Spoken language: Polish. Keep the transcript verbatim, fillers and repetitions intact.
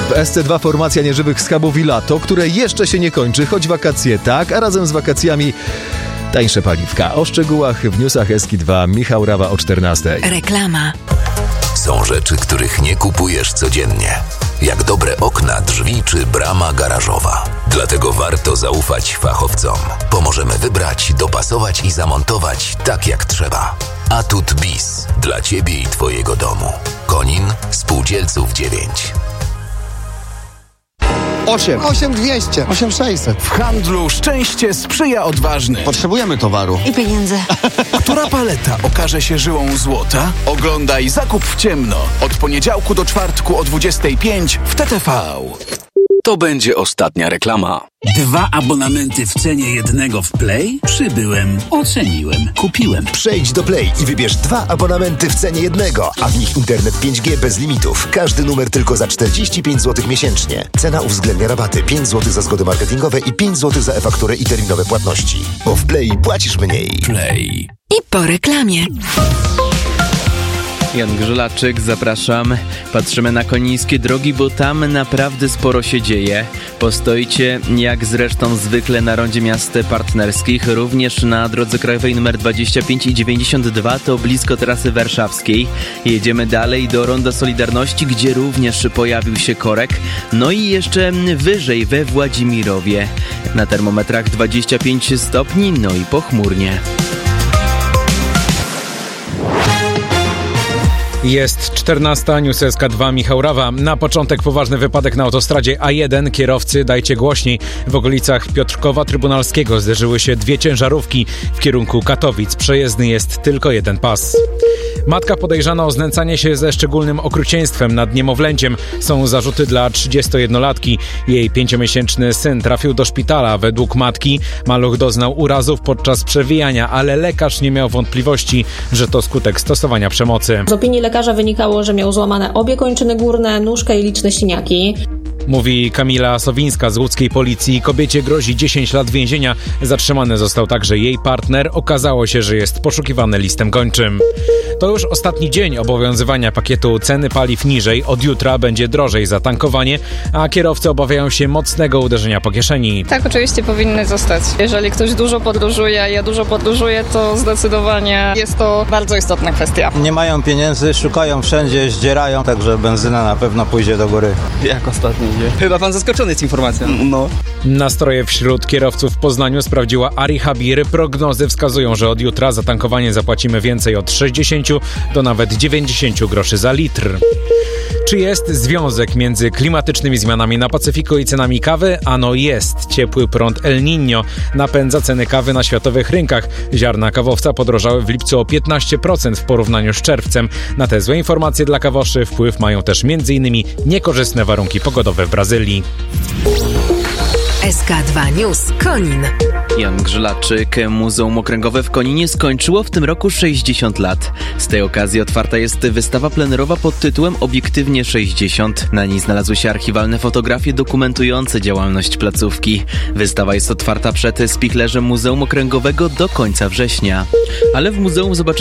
W S C dwa formacja nieżywych schabów i lato, które jeszcze się nie kończy, choć wakacje tak, a razem z wakacjami tańsze paliwka. O szczegółach w newsach S K dwa. Michał Rawa o czternastej. Reklama. Są rzeczy, których nie kupujesz codziennie. Jak dobre okna, drzwi czy brama garażowa. Dlatego warto zaufać fachowcom. Pomożemy wybrać, dopasować i zamontować tak jak trzeba. Atut Bis. Dla Ciebie i Twojego domu. Konin, Spółdzielców dziewięć. osiem. osiem dwieście. osiem sześćset. W handlu szczęście sprzyja odważnym. Potrzebujemy towaru. I pieniędzy. Która paleta okaże się żyłą złota? Oglądaj Zakup w ciemno. Od poniedziałku do czwartku o dwudziestej piątej w T T V. To będzie ostatnia reklama. Dwa abonamenty w cenie jednego w Play? Przybyłem, oceniłem, kupiłem. Przejdź do Play i wybierz dwa abonamenty w cenie jednego, a w nich internet pięć G bez limitów. Każdy numer tylko za czterdzieści pięć złotych miesięcznie. Cena uwzględnia rabaty pięć złotych za zgody marketingowe i pięć złotych za e-fakturę i terminowe płatności. Bo w Play płacisz mniej. Play. I po reklamie. Jan Grzelaczyk, zapraszam. Patrzymy na konińskie drogi, bo tam naprawdę sporo się dzieje. Postojcie, jak zresztą zwykle na rondzie miast partnerskich, również na drodze krajowej nr dwadzieścia pięć i dziewięćdziesiąt dwa, to blisko trasy warszawskiej. Jedziemy dalej do Ronda Solidarności, gdzie również pojawił się korek. No i jeszcze wyżej we Władimirowie. Na termometrach dwadzieścia pięć stopni, no i pochmurnie. Jest czternasta, news S K dwa, Michał Rawa. Na początek poważny wypadek na autostradzie A jeden. Kierowcy, dajcie głośniej. W okolicach Piotrkowa Trybunalskiego zderzyły się dwie ciężarówki w kierunku Katowic. Przejezdny jest tylko jeden pas. Matka podejrzana o znęcanie się ze szczególnym okrucieństwem nad niemowlęciem. Są zarzuty dla trzydziestojednolatki. Jej pięciomiesięczny syn trafił do szpitala. Według matki maluch doznał urazów podczas przewijania, ale lekarz nie miał wątpliwości, że to skutek stosowania przemocy. Z opinii lekarza wynikało, że miał złamane obie kończyny górne, nóżkę i liczne siniaki. Mówi Kamila Sowińska z łódzkiej policji. Kobiecie grozi dziesięć lat więzienia. Zatrzymany został także jej partner. Okazało się, że jest poszukiwany listem gończym. To już ostatni dzień obowiązywania pakietu ceny paliw niżej. Od jutra będzie drożej za tankowanie, a kierowcy obawiają się mocnego uderzenia po kieszeni. Tak, oczywiście powinny zostać. Jeżeli ktoś dużo podróżuje, a ja dużo podróżuję, to zdecydowanie jest to bardzo istotna kwestia. Nie mają pieniędzy, szukają wszędzie, zdzierają, także benzyna na pewno pójdzie do góry. Jak ostatni dzień? Chyba pan zaskoczony jest informacją. No. Nastroje wśród kierowców w Poznaniu sprawdziła Ari Habir. Prognozy wskazują, że od jutra za tankowanie zapłacimy więcej od sześćdziesiąt do nawet dziewięćdziesiąt groszy za litr. Czy jest związek między klimatycznymi zmianami na Pacyfiku i cenami kawy? Ano jest. Ciepły prąd El Niño napędza ceny kawy na światowych rynkach. Ziarna kawowca podrożały w lipcu o piętnaście procent w porównaniu z czerwcem. Na te złe informacje dla kawoszy wpływ mają też m.in. niekorzystne warunki pogodowe w Brazylii. S K dwa News Konin. Jan Grzelaczyk. Muzeum Okręgowe w Koninie skończyło w tym roku sześćdziesiąt lat. Z tej okazji otwarta jest wystawa plenerowa pod tytułem Obiektywnie sześćdziesiąt. Na niej znalazły się archiwalne fotografie dokumentujące działalność placówki. Wystawa jest otwarta przed spichlerzem Muzeum Okręgowego do końca września. Ale w muzeum zobaczycie